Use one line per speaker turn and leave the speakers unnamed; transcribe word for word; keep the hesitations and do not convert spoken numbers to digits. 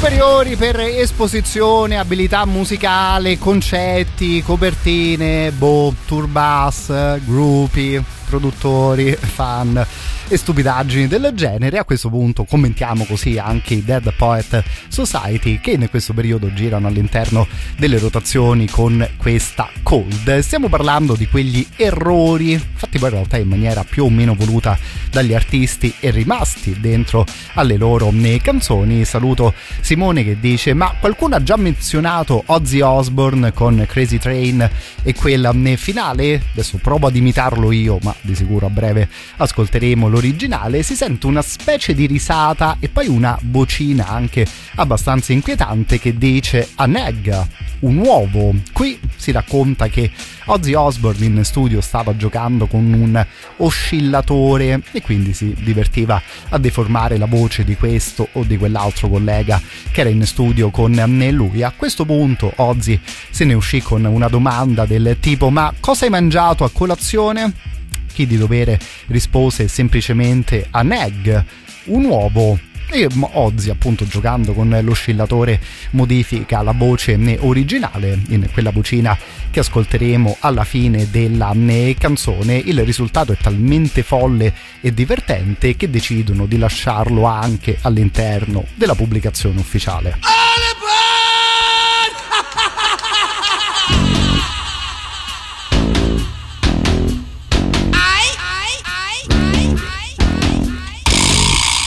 superiori per esposizione, abilità musicale, concetti, copertine, boh, tour bus, gruppi, produttori, fan e stupidaggini del genere. A questo punto commentiamo così anche i Dead Poet Society, che in questo periodo girano all'interno delle rotazioni con questa Cold. Stiamo parlando di quegli errori fatti poi in realtà in maniera più o meno voluta dagli artisti e rimasti dentro alle loro canzoni. Saluto Simone che dice: ma qualcuno ha già menzionato Ozzy Osbourne con Crazy Train e quella finale? Adesso provo ad imitarlo io, ma di sicuro a breve ascolteremo l'originale. Si sente una specie di risata e poi una vocina anche abbastanza inquietante che dice an egg, un uovo. Qui si racconta che Ozzy Osbourne in studio stava giocando con un oscillatore e quindi si divertiva a deformare la voce di questo o di quell'altro collega che era in studio con lui. A questo punto Ozzy se ne uscì con una domanda del tipo: ma cosa hai mangiato a colazione? Chi di dovere rispose semplicemente an egg, un uovo. E Ozzy, appunto, giocando con l'oscillatore, modifica la voce originale in quella vocina che ascolteremo alla fine della canzone. Il risultato è talmente folle e divertente che decidono di lasciarlo anche all'interno della pubblicazione ufficiale.